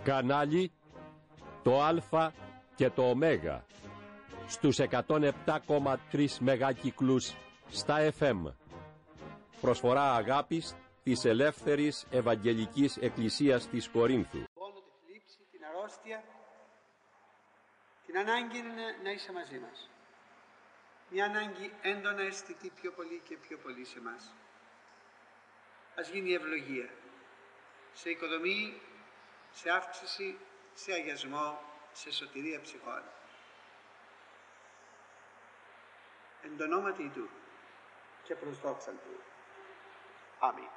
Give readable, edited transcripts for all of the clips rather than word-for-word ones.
Κανάλι το Α και το Ω στους 107,3 μεγάκυκλους στα FM. Προσφορά αγάπης της Ελεύθερης Ευαγγελικής Εκκλησίας της Κορίνθου. Πόνο, τη θλίψη, την αρρώστια, την ανάγκη να είσαι μαζί μας. Μια ανάγκη έντονα αισθητή πιο πολύ και πιο πολύ σε εμάς. Ας γίνει ευλογία σε οικοδομή, σε αύξηση, σε αγιασμό, σε σωτηρία ψυχών. Εν το ονόματι Του και προς δόξαν Του. Αμήν.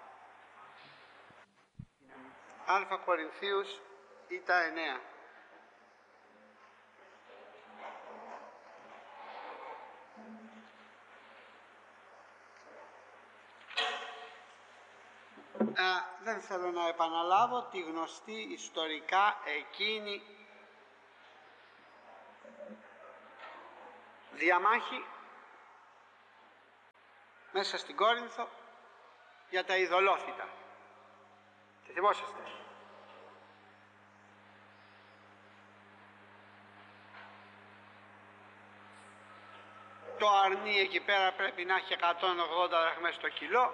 Α Κορινθίους Ήτα 9. Δεν θέλω να επαναλάβω τη γνωστή ιστορικά εκείνη διαμάχη μέσα στην Κόρινθο για τα ειδωλόθητα. Τι θυμόσαστε? Το αρνί εκεί πέρα πρέπει να έχει 180 δραχμές το κιλό,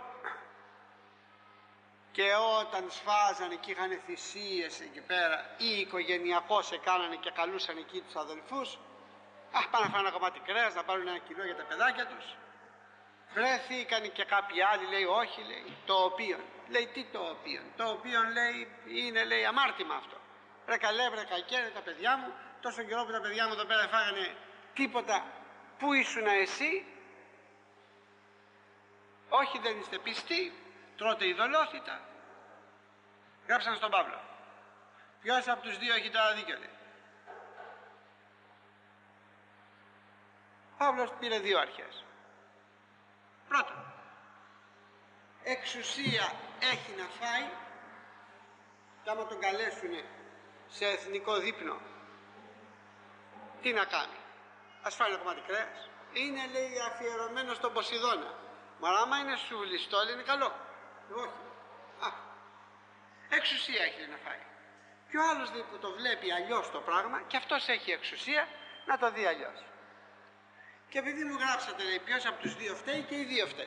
και όταν σφάζανε και είχαν θυσίες εκεί πέρα ή οικογενειακώς έκανανε και καλούσαν εκεί τους αδελφούς, πάνε να φάνε ένα κομμάτι κρέας, να πάρουν 1 κιλό για τα παιδάκια τους. Βρέθηκαν και κάποιοι άλλοι, λέει όχι, λέει το οποίον. Λέει τι το οποίον? Το οποίον λέει είναι, λέει, αμάρτημα αυτό. Βρε καλέ, βρε κακέ, τα παιδιά μου, τόσο καιρό που τα παιδιά μου εδώ πέρα φάγανε τίποτα, πού ήσουνα εσύ? Όχι, δεν είστε πιστοί, τρώτε ειδωλόθητα. Γράψαν στον Παύλο. Ποιος από τους δύο έχει το αδίκιο, λέει? Παύλος πήρε 2 αρχές. Πρώτον, εξουσία έχει να φάει, και άμα τον καλέσουνε σε εθνικό δείπνο, τι να κάνει? Ας φάει ένα κομμάτι κρέας. Είναι, λέει, αφιερωμένο στον Ποσειδώνα. Μα άμα είναι σουλιστό, είναι καλό. Όχι. Εξουσία έχει να φάει. Και ο άλλος, λέει, που το βλέπει αλλιώς το πράγμα, και αυτός έχει εξουσία να το δει αλλιώς. Και επειδή μου γράψατε, λέει, ποιος από τους δύο φταίει, και οι δύο φταίει.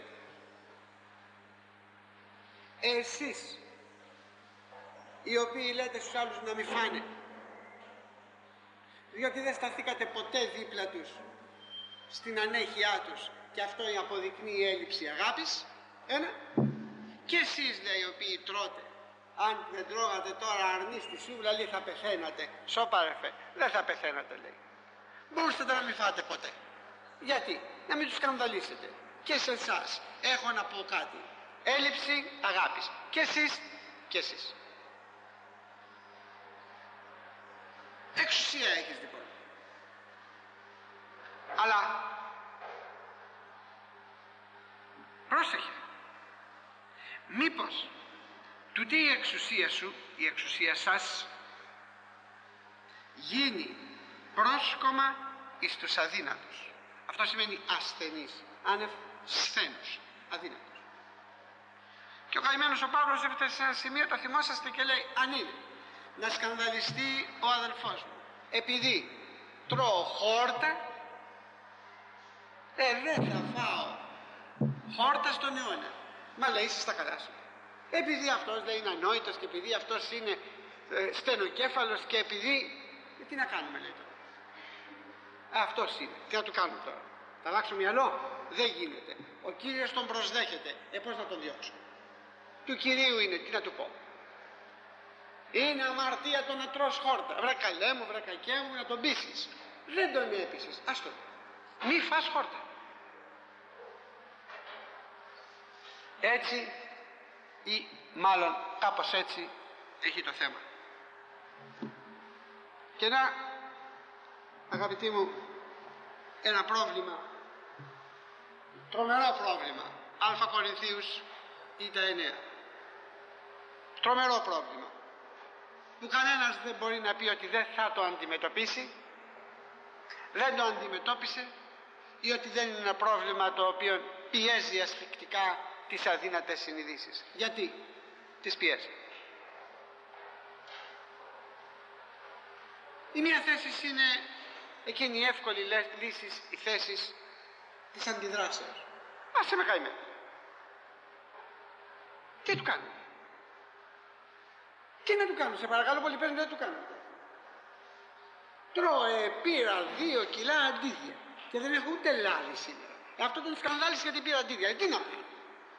Εσείς οι οποίοι λέτε στους άλλους να μην φάνε, διότι δεν σταθήκατε ποτέ δίπλα τους στην ανέχειά τους, και αυτό αποδεικνύει η έλλειψη αγάπης. Και εσείς, λέει, οι οποίοι τρώτε, αν δεν τρώγατε τώρα αρνί στη σούβλα, λέει, θα πεθαίνατε. Σοπαρεφέ, δεν θα πεθαίνατε, λέει. Μπορούσατε να μην φάτε ποτέ. Γιατί? Να μην τους σκανδαλίσετε. Και σε εσάς έχω να πω κάτι. Έλλειψη αγάπης. Και εσείς και εσείς. Εξουσία έχεις, λοιπόν. Αλλά πρόσεχε. Μήπως τούτη η εξουσία σου, η εξουσία σας, γίνει πρόσκομα εις τους αδύνατους. Αυτό σημαίνει ασθενής, άνευ σθένους, αδύνατος. Και ο καημένος ο Παύλος έφτασε σε ένα σημείο, το θυμόσαστε, και λέει, αν είναι να σκανδαλιστεί ο αδελφός μου επειδή τρώω χόρτα, δεν θα φάω χόρτα στον αιώνα. Μα, λέει, είσαι στα καλά σου. Επειδή αυτός, λέει, είναι ανόητος, και επειδή αυτός είναι στενοκέφαλος, και επειδή... τι να κάνουμε, λέει, τώρα? Αυτός είναι. Τι να του κάνουμε τώρα? Θα αλλάξουμε μυαλό? Δεν γίνεται. Ο Κύριος τον προσδέχεται. Πώς να τον διώξω? Του Κυρίου είναι. Τι να του πω? Είναι αμαρτία το να τρως χόρτα. Βρε καλέ μου, βρε κακέ μου, να τον πείσεις. Δεν τον έπεισες. Άστο. Μη φας χόρτα. Έτσι, ή μάλλον κάπως έτσι έχει το θέμα. Και να, αγαπητοί μου, ένα πρόβλημα, τρομερό πρόβλημα. Α Κορινθίους Ήτα 9. Τρομερό πρόβλημα που κανένας δεν μπορεί να πει ότι δεν θα το αντιμετωπίσει, δεν το αντιμετώπισε, ή ότι δεν είναι ένα πρόβλημα το οποίο πιέζει ασφυκτικά τις αδύνατες συνειδήσεις. Γιατί τις πιέζει? Η μία θέση είναι εκείνη η εύκολη λύση, η θέση της αντιδράσεως. Άσε με καημένο. Τι του κάνω? Τι να του κάνω? Σε παρακαλώ πολύ, πες μου, δεν του κάνω. Πήρα 2 κιλά αντίδια και δεν έχω ούτε λάδι σήμερα. Αυτό τον σκανδάλισε γιατί πήρα αντίδια. Τι να πει?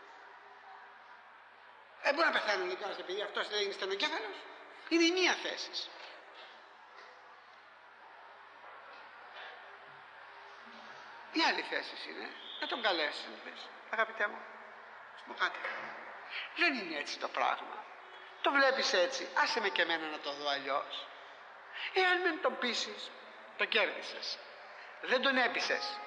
Μπορεί να πεθάνουν οι κιόλας επειδή αυτός δεν είναι στενοκέφαλος. Είναι η μία θέση. Η άλλη θέση είναι να τον καλέσεις, να πεις, αγαπητέ μου, μου κάτι. Δεν είναι έτσι το πράγμα. Το βλέπεις έτσι, άσε με και εμένα να το δω αλλιώς. Εάν δεν τον πείσεις, το κέρδισες. Δεν τον έπεισες.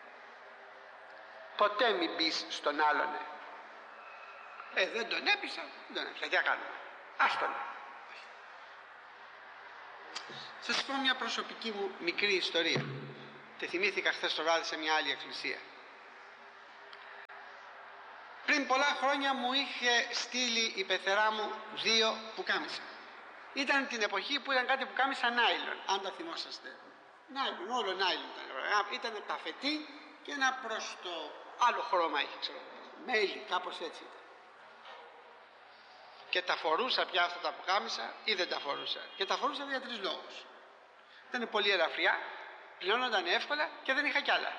Ποτέ μην πεις στον άλλον. Δεν τον έπεισα, δεν τον έπεισα. Τι να κάνουμε? Άστον. Θα σας πω μια προσωπική μου μικρή ιστορία. Τη θυμήθηκα χθες το βράδυ σε μια άλλη εκκλησία. Πριν πολλά χρόνια μου είχε στείλει η πεθερά μου 2 πουκάμισα. Ήταν την εποχή που ήταν κάτι πουκάμισα νάιλον, αν τα θυμόσαστε. Νάιλον, όλο νάιλον ήταν. Ήταν ταφετή και ένα προς το άλλο χρώμα είχε, ξέρω. Μέλι, κάπως έτσι ήταν. Και τα φορούσα πια αυτά τα πουκάμισα ή δεν τα φορούσα. Και τα φορούσα για 3 λόγους. Ήταν πολύ ελαφριά, πληρώνονταν εύκολα και δεν είχα κι άλλα.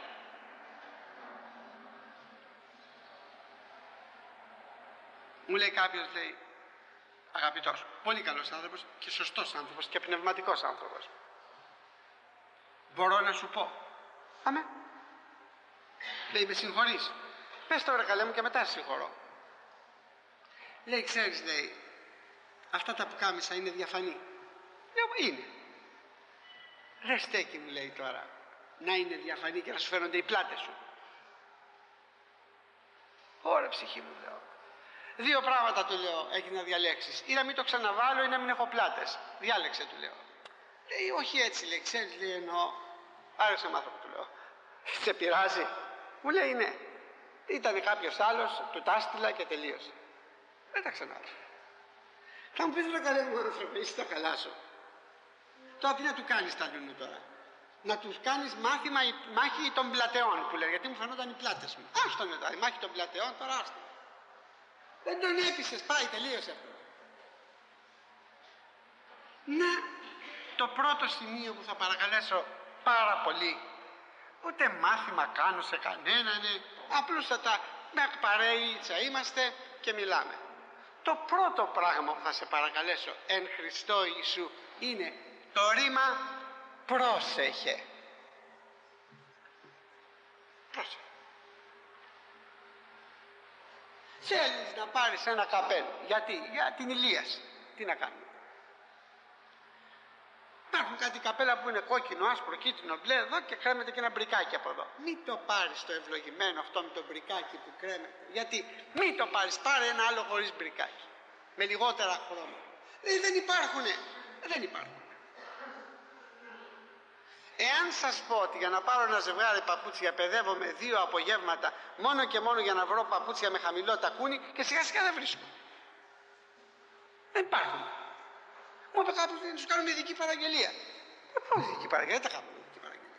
Μου λέει κάποιος, λέει, αγαπητός, πολύ καλός άνθρωπος και σωστός άνθρωπος και πνευματικός άνθρωπος. Μπορώ να σου πω? Αμέ. Λέει, με συγχωρείς? Πες το βρε καλέ μου και μετά σε συγχωρώ. Λέει, ξέρεις, λέει, αυτά τα πουκάμισα είναι διαφανή. Λέω, είναι. Ρε στέκει, μου λέει τώρα, να είναι διαφανή και να σου φαίνονται οι πλάτες σου. Ωραία ψυχή μου, λέω. 2 πράγματα του λέω έχει να διαλέξεις. Ή να μην το ξαναβάλω ή να μην έχω πλάτες. Διάλεξε, του λέω. Λέει, όχι έτσι, λέει, ξέρεις, λέει, εννοώ. Άρεσε μ' άνθρωπο, του λέω. Σε πειράζει? Μου λέει, ναι. Ήταν κάποιος άλλος, του τα έστειλα και τελείωσε. Δεν τα ξανάλαβα. Θα μου πεις, ρε καλέ μου άνθρωπο, είσαι τα καλά σου. Τώρα τι να του κάνεις τα λούνου τώρα? Να τους κάνεις μάθημα, η μάχη των πλατεών που λέει, γιατί μου φαινόταν οι πλάτες μου. Άστον μετά, η μάχη των πλατεών, τώρα άστον. Δεν τον έπεισες, πάει, τελείωσε αυτό. Να, το πρώτο σημείο που θα παρακαλέσω πάρα πολύ, ούτε μάθημα κάνω σε κανέναν, απλούστατα με παρέιτσα είμαστε και μιλάμε. Το πρώτο πράγμα που θα σε παρακαλέσω εν Χριστώ Ιησού είναι το ρήμα πρόσεχε. Πρόσεχε. Θέλεις να πάρεις ένα καπέλο. Γιατί? Για την ηλίαση. Τι να κάνουμε? Υπάρχουν κάτι καπέλα που είναι κόκκινο, άσπρο, κίτρινο, μπλε εδώ και κρέμεται και ένα μπρικάκι από εδώ. Μην το πάρεις το ευλογημένο αυτό με το μπρικάκι που κρέμεται. Γιατί? Μην το πάρεις, πάρε ένα άλλο χωρίς μπρικάκι. Με λιγότερα χρώματα. Δεν υπάρχουνε. Δεν υπάρχουν. Εάν σας πω ότι για να πάρω ένα ζευγάρι παπούτσια παιδεύομαι 2 απογεύματα μόνο και μόνο για να βρω παπούτσια με χαμηλό τακούνι και σιγά σιγά δεν βρίσκω. Δεν υπάρχουν. Μου είπε κάποιος να τους κάνουμε ειδική παραγγελία. Πώς ειδική παραγγελία? Δεν τα κάνουμε ειδική παραγγελία.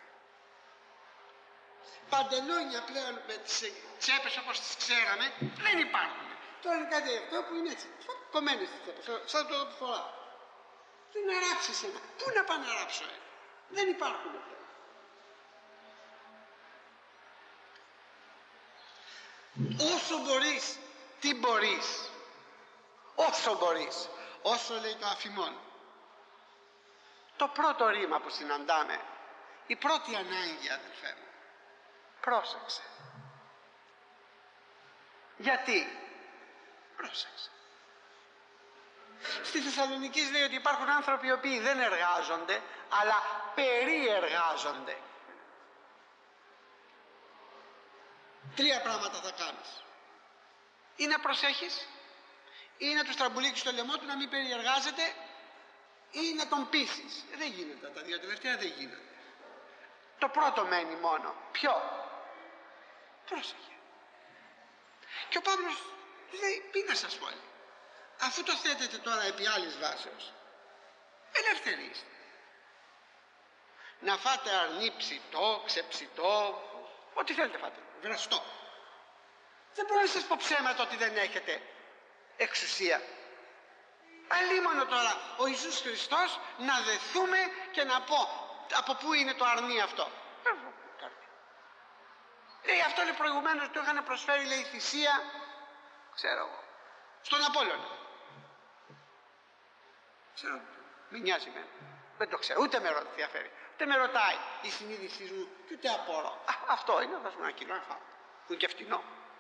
Παντελόνια πλέον με τις τσέπες όπως τις ξέραμε δεν υπάρχουν. Τώρα είναι κάτι αυτό που είναι έτσι. Κομμένες τις τσέπες. Σαν το που φοράω. Τι να ράψεις ένα? Πού να πάω να ράψω ένα? Δεν υπάρχουν πλέον. Όσο μπορείς, τι μπορείς? Όσο μπορείς. Όσο λέει το αφημόν. Το πρώτο ρήμα που συναντάμε, η πρώτη ανάγκη, αδελφέ μου, πρόσεξε. Γιατί? Πρόσεξε. Στη Θεσσαλονίκη λέει ότι υπάρχουν άνθρωποι οι οποίοι δεν εργάζονται, αλλά περιεργάζονται. 3 πράγματα θα κάνεις. Ή να προσέχεις, ή να του τραμπουλήξεις το λαιμό του να μην περιεργάζεται, ή να τον πείσεις. Δεν γίνεται, τα 2 τελευταία δεν γίνεται. Το πρώτο μένει μόνο. Ποιο? Πρόσεχε. Και ο Παύλος λέει, πει να σας πω, αφού το θέτετε τώρα επί άλλης βάσεως, ελεύθεροι είστε. Να φάτε αρνί ψητό, ξεψητό, ό,τι θέλετε φάτε, βραστό. Δεν μπορώ να σας πω ψέματα ότι δεν έχετε εξουσία. Αλίμονο τώρα ο Ιησούς Χριστός να δεθούμε και να πω από πού είναι το αρνί αυτό. Λέει αυτό, λέει, προηγουμένως του είχαν προσφέρει, λέει, θυσία, ξέρω εγώ, στον Απόλλωνα. Ξέρω, μην νοιάζει εμένα. Δεν το ξέρω, ούτε με ενδιαφέρει. Ούτε με ρωτάει η συνείδησή μου και ούτε απορώ. Αυτό είναι, θα σου ένα κιλό να φάω. Που είναι και φτηνό.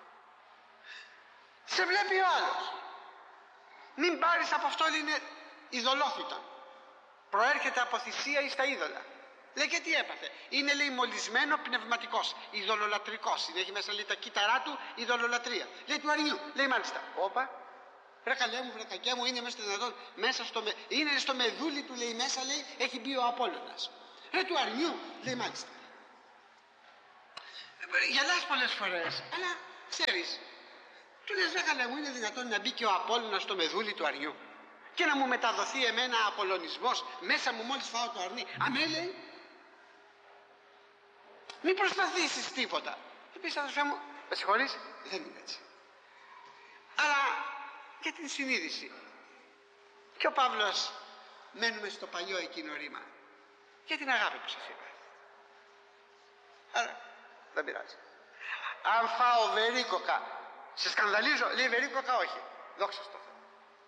Σε βλέπει ο άλλος. Μην πάρεις από αυτό, λέει, είναι ειδωλόφυτο. Προέρχεται από θυσία εις τα είδωλα. Λέει, και τι έπαθε. Είναι, λέει, μολυσμένο πνευματικός, ειδωλολατρικός. Έχει μέσα, λέει, τα κύτταρά του ειδωλολατρία. Λέει, του αρνιού. Λέει, μάλιστα. Όπα. Βρε καλέ μου, βρε κακέ μου, είναι μέσα στο δυνατόν, είναι στο μεδούλι του, λέει, μέσα, λέει, έχει μπει ο Απόλλωνας. Ρε του αρνιού, λέει, μάλιστα. Γελάς πολλές φορές, αλλά ξέρεις, του λες, ρε καλέ μου, είναι δυνατόν να μπει και ο Απόλλωνας στο μεδούλι του αρνιού και να μου μεταδοθεί εμένα απολωνισμός μέσα μου μόλις φάω το αρνί. Αμέ, λέει, μην προσπαθήσεις τίποτα. Επίσης, αδερφέ μου, με συγχωρείς, δεν είναι έτσι. Αλλά για την συνείδηση. Και ο Παύλος, μένουμε στο παλιό εκείνο ρήμα, για την αγάπη που σας είπα. Άρα δεν πειράζει. Αν φάω βερίκοκα, σε σκανδαλίζω, λέει, βερίκοκα όχι, δόξα τω Θεώ.